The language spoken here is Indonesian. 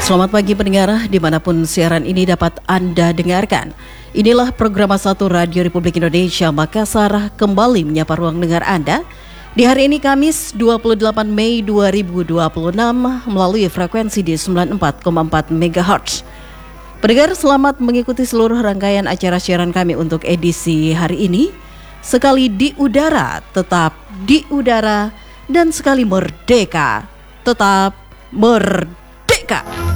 Selamat pagi pendengar, dimanapun siaran ini dapat Anda dengarkan. Inilah program 1 Radio Republik Indonesia Makassar kembali menyapa ruang dengar Anda. Di hari ini Kamis 28 Mei 2026 melalui frekuensi di 94,4 MHz. Pendengar, selamat mengikuti seluruh rangkaian acara siaran kami untuk edisi hari ini. Sekali di udara, tetap di udara, dan sekali merdeka, tetap merdeka.